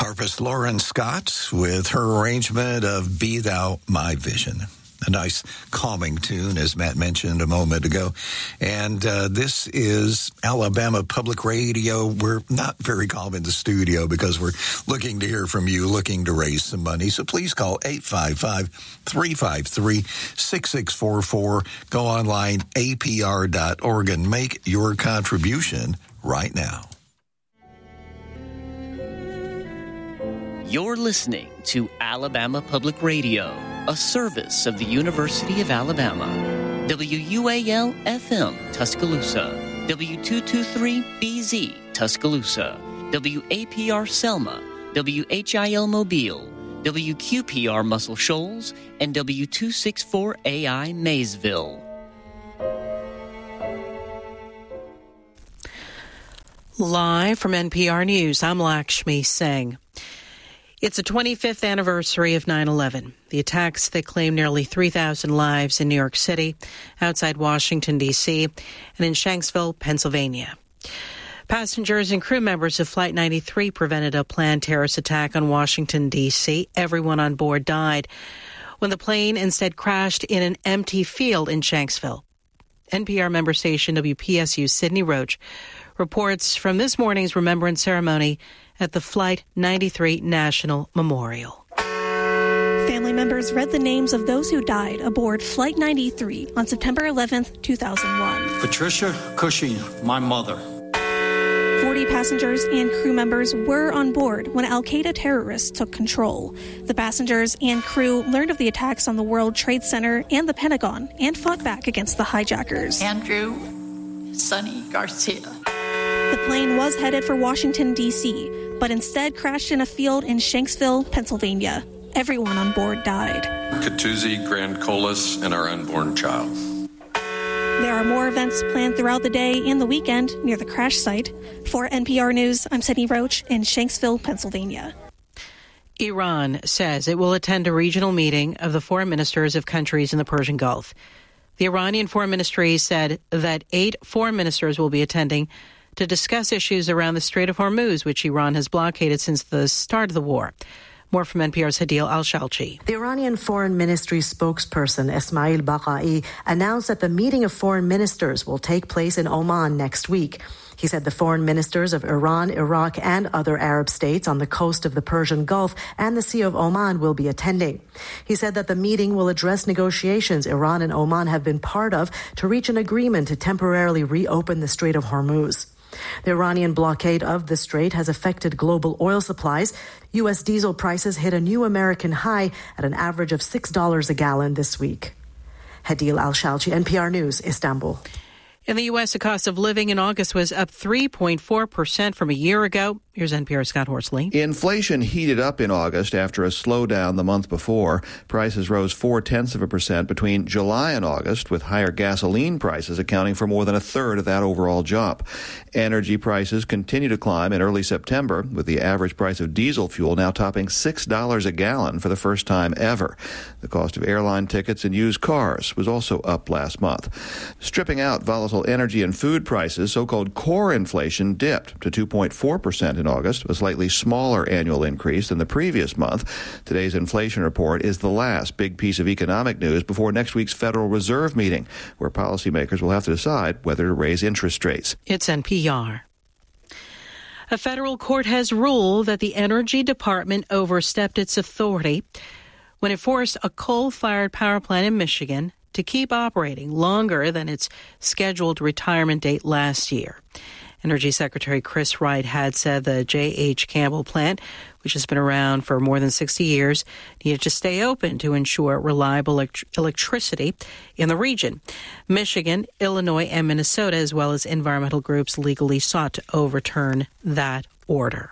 Harpist Lauren Scott with her arrangement of Be Thou My Vision. A nice calming tune, as Matt mentioned a moment ago. And this is Alabama Public Radio. We're not very calm in the studio because we're looking to hear from you, looking to raise some money. So please call 855-353-6644. Go online, apr.org, and make your contribution right now. You're listening to Alabama Public Radio, a service of the University of Alabama. WUAL-FM, Tuscaloosa. W223-BZ, Tuscaloosa. WAPR Selma. WHIL Mobile. WQPR Muscle Shoals. And W264AI Maysville. Live from NPR News, I'm Lakshmi Singh. It's the 25th anniversary of 9/11, the attacks that claimed nearly 3,000 lives in New York City, outside Washington, D.C., and in Shanksville, Pennsylvania. Passengers and crew members of Flight 93 prevented a planned terrorist attack on Washington, D.C. Everyone on board died when the plane instead crashed in an empty field in Shanksville. NPR member station WPSU's Sydney Roach reports from this morning's remembrance ceremony at the Flight 93 National Memorial. Family members read the names of those who died aboard Flight 93 on September 11th, 2001. Patricia Cushing, my mother. 40 passengers and crew members were on board when al-Qaeda terrorists took control. The passengers and crew learned of the attacks on the World Trade Center and the Pentagon and fought back against the hijackers. Andrew Sonny Garcia. The plane was headed for Washington, D.C., but instead crashed in a field in Shanksville, Pennsylvania. Everyone on board died. Katuzi Grand Colas and our unborn child. There are more events planned throughout the day and the weekend near the crash site. For NPR News, I'm Sydney Roach in Shanksville, Pennsylvania. Iran says it will attend a regional meeting of the foreign ministers of countries in the Persian Gulf. The Iranian Foreign Ministry said that 8 foreign ministers will be attending to discuss issues around the Strait of Hormuz, which Iran has blockaded since the start of the war. More from NPR's Hadil Al-Shalchi. The Iranian Foreign Ministry spokesperson Esmail Baqai announced that the meeting of foreign ministers will take place in Oman next week. He said the foreign ministers of Iran, Iraq, and other Arab states on the coast of the Persian Gulf and the Sea of Oman will be attending. He said that the meeting will address negotiations Iran and Oman have been part of to reach an agreement to temporarily reopen the Strait of Hormuz. The Iranian blockade of the strait has affected global oil supplies. U.S. diesel prices hit a new American high at an average of $6 a gallon this week. Hadil Al-Shalchi, NPR News, Istanbul. In the U.S., the cost of living in August was up 3.4% from a year ago. Here's NPR's Scott Horsley. Inflation heated up in August after a slowdown the month before. Prices rose 0.4% between July and August, with higher gasoline prices accounting for more than a third of that overall jump. Energy prices continue to climb in early September, with the average price of diesel fuel now topping $6 a gallon for the first time ever. The cost of airline tickets and used cars was also up last month. Stripping out volatile energy and food prices, so-called core inflation dipped to 2.4% in August, a slightly smaller annual increase than the previous month. Today's inflation report is the last big piece of economic news before next week's Federal Reserve meeting, where policymakers will have to decide whether to raise interest rates. It's NPR. A federal court has ruled that the Energy Department overstepped its authority when it forced a coal-fired power plant in Michigan to keep operating longer than its scheduled retirement date last year. Energy Secretary Chris Wright had said the J.H. Campbell plant, which has been around for more than 60 years, needed to stay open to ensure reliable electricity in the region. Michigan, Illinois, and Minnesota, as well as environmental groups, legally sought to overturn that order.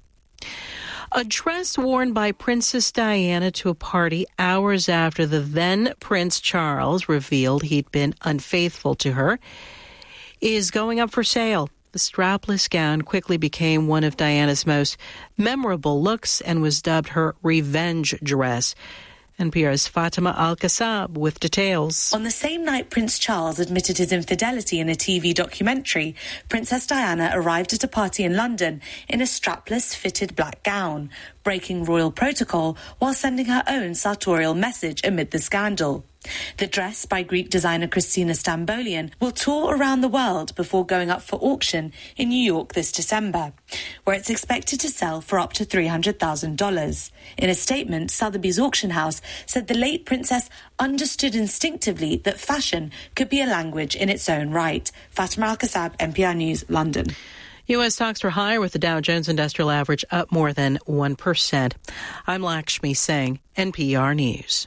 A dress worn by Princess Diana to a party hours after the then Prince Charles revealed he'd been unfaithful to her is going up for sale. The strapless gown quickly became one of Diana's most memorable looks and was dubbed her revenge dress. NPR's Fatima Al-Kassab with details. On the same night Prince Charles admitted his infidelity in a TV documentary, Princess Diana arrived at a party in London in a strapless, fitted black gown, breaking royal protocol while sending her own sartorial message amid the scandal. The dress by Greek designer Christina Stambolian will tour around the world before going up for auction in New York this December, where it's expected to sell for up to $300,000. In a statement, Sotheby's auction house said the late princess understood instinctively that fashion could be a language in its own right. Fatima Al-Kassab, NPR News, London. U.S. stocks were higher with the Dow Jones Industrial Average up more than 1%. I'm Lakshmi Singh, NPR News.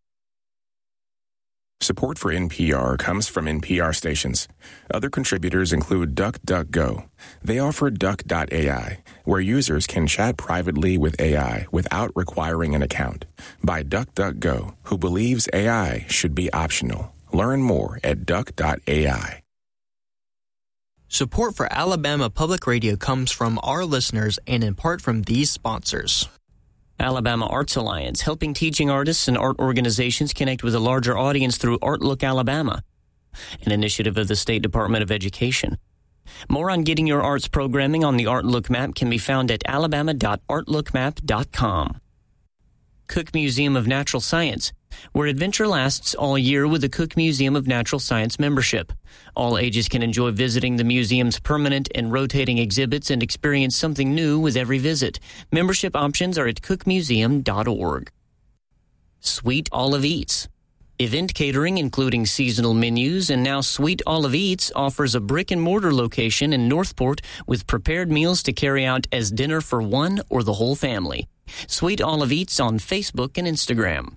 Support for NPR comes from NPR stations. Other contributors include DuckDuckGo. They offer Duck.ai, where users can chat privately with AI without requiring an account. By DuckDuckGo, who believes AI should be optional. Learn more at Duck.ai. Support for Alabama Public Radio comes from our listeners and in part from these sponsors. Alabama Arts Alliance, helping teaching artists and art organizations connect with a larger audience through ArtLook Alabama, an initiative of the State Department of Education. More on getting your arts programming on the ArtLook map can be found at alabama.artlookmap.com. Cook Museum of Natural Science, where adventure lasts all year with the Cook Museum of Natural Science membership. All ages can enjoy visiting the museum's permanent and rotating exhibits and experience something new with every visit. Membership options are at cookmuseum.org. Sweet Olive Eats, event catering including seasonal menus, and now Sweet Olive Eats offers a brick-and-mortar location in Northport with prepared meals to carry out as dinner for one or the whole family. Sweet Olive Eats on Facebook and Instagram.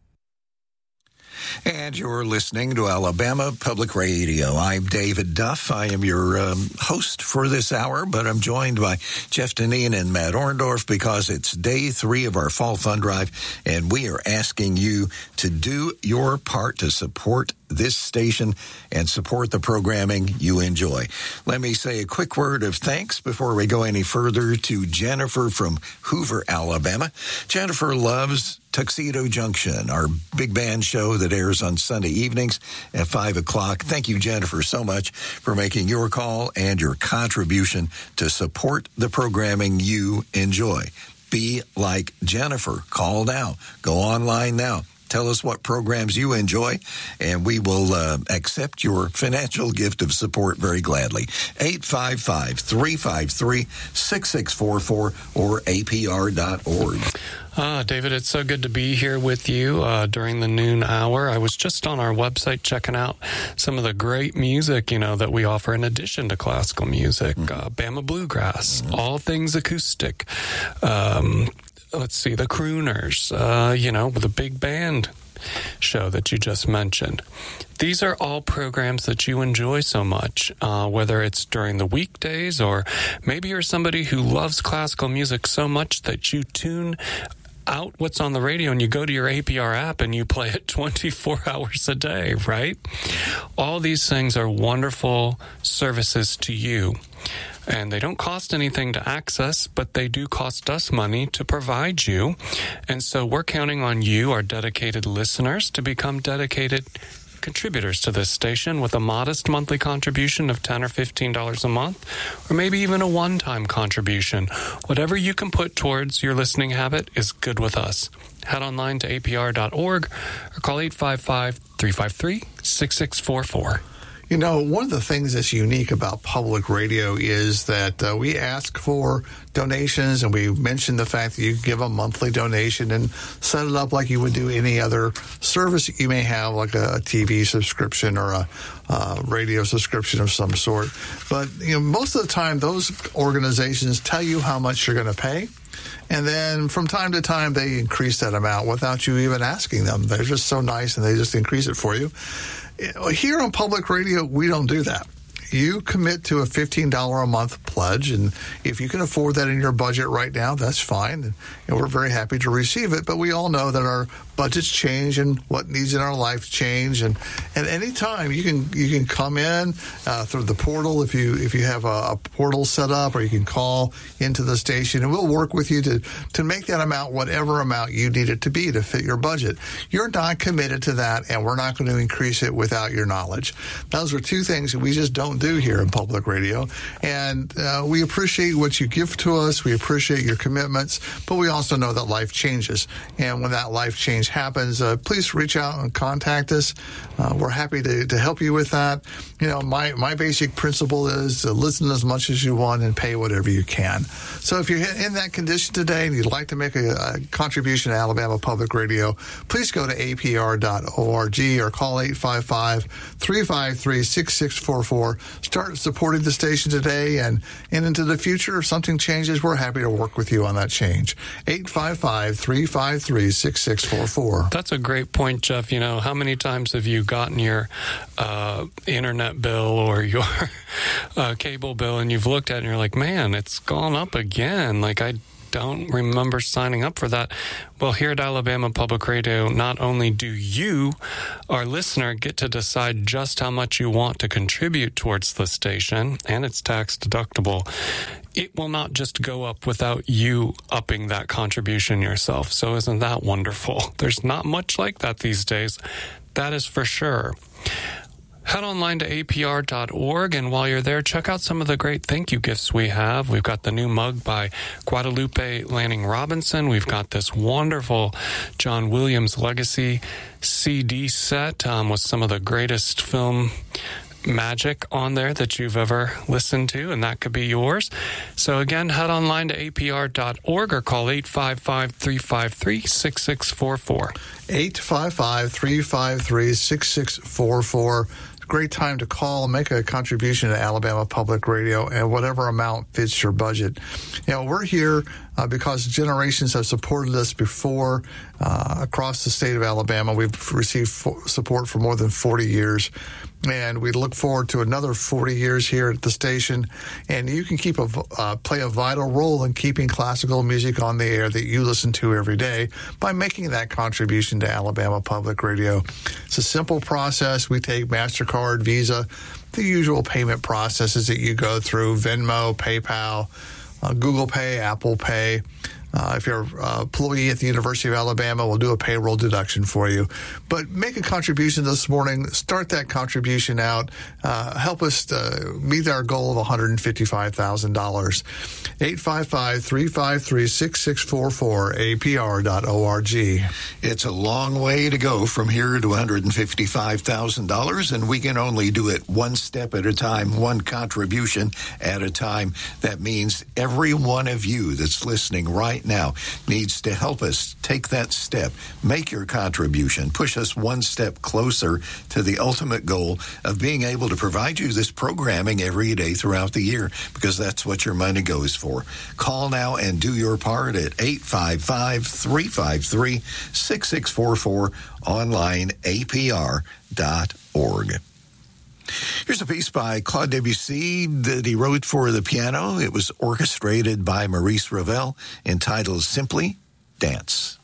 And you're listening to Alabama Public Radio. I'm David Duff. I am your host for this hour, but I'm joined by Jeff Deneen and Matt Orndorff because it's day 3 of our Fall Fund Drive, and we are asking you to do your part to support this station and support the programming you enjoy. Let me say a quick word of thanks before we go any further to Jennifer from Hoover, Alabama. Jennifer loves Tuxedo Junction, our big band show that airs on Sunday evenings at 5 o'clock. Thank you, Jennifer, so much for making your call and your contribution to support the programming you enjoy. Be like Jennifer. Call now. Go online now. Tell us what programs you enjoy, and we will accept your financial gift of support very gladly. 855-353-6644 or apr.org. David, it's so good to be here with you during the noon hour. I was just on our website checking out some of the great music, that we offer in addition to classical music. Bama Bluegrass, all things acoustic. Let's see, the Crooners, with the big band show that you just mentioned. These are all programs that you enjoy so much, whether it's during the weekdays or maybe you're somebody who loves classical music so much that you tune out what's on the radio and you go to your APR app and you play it 24 hours a day, right? All these things are wonderful services to you. And they don't cost anything to access, but they do cost us money to provide you. And so we're counting on you, our dedicated listeners, to become dedicated contributors to this station with a modest monthly contribution of $10 or $15 a month, or maybe even a one-time contribution. Whatever you can put towards your listening habit is good with us. Head online to apr.org or call 855-353-6644. One of the things that's unique about public radio is that we ask for donations, and we mention the fact that you can give a monthly donation and set it up like you would do any other service that you may have, like a TV subscription or a radio subscription of some sort. But most of the time, those organizations tell you how much you're going to pay. And then from time to time, they increase that amount without you even asking them. They're just so nice, and they just increase it for you. Here on public radio, we don't do that. you commit to a $15 a month pledge, and if you can afford that in your budget right now, that's fine, and we're very happy to receive it. But we all know that our budgets change and what needs in our life change, and any time you can come in through the portal if you have a portal set up, or you can call into the station, and we'll work with you to make that amount whatever amount you need it to be to fit your budget. You're not committed to that, and we're not going to increase it without your knowledge. Those are two things that we just don't do here in public radio, and we appreciate what you give to us. We appreciate your commitments, but we also know that life changes, and when that life change happens, please reach out and contact us. We're happy to help you with that. You know, my basic principle is listen as much as you want and pay whatever you can. So if you're in that condition today and you'd like to make a contribution to Alabama Public Radio, please go to apr.org or call 855-353-6644. Start supporting the station today, and into the future, if something changes, we're happy to work with you on that change. 855-353-6644. That's a great point, Jeff. You know, how many times have you gotten your internet bill or your cable bill, and you've looked at it and you're like, man, it's gone up again. Like, I don't remember signing up for that. Well, here at Alabama Public Radio, not only do you, our listener, get to decide just how much you want to contribute towards the station, and it's tax deductible, it will not just go up without you upping that contribution yourself. So isn't that wonderful? There's not much like that these days. That is for sure. Head online to apr.org, and while you're there, check out some of the great thank you gifts we have. We've got the new mug by Guadalupe Lanning Robinson. We've got this wonderful John Williams Legacy CD set with some of the greatest film magic on there that you've ever listened to, and that could be yours. So again, head online to apr.org or call 855-353-6644. 855-353-6644. Great time to call, make a contribution to Alabama Public Radio, and whatever amount fits your budget. You know, we're here because generations have supported us before across the state of Alabama. We've received support for more than 40 years, and we look forward to another 40 years here at the station. And you can play a vital role in keeping classical music on the air that you listen to every day by making that contribution to Alabama Public Radio. It's a simple process. We take MasterCard, Visa, the usual payment processes that you go through: Venmo, PayPal, Google Pay, Apple Pay. If you're an employee at the University of Alabama, we'll do a payroll deduction for you. But make a contribution this morning. Start that contribution out. Help us meet our goal of $155,000. 855-353-6644, apr.org. It's a long way to go from here to $155,000, and we can only do it one step at a time, one contribution at a time. That means every one of you that's listening right now needs to help us take that step, make your contribution, push us one step closer to the ultimate goal of being able to provide you this programming every day throughout the year, because that's what your money goes for. Call now and do your part at 855-353-6644, online apr.org. Here's a piece by Claude Debussy that he wrote for the piano. It was orchestrated by Maurice Ravel, entitled Simply Dance.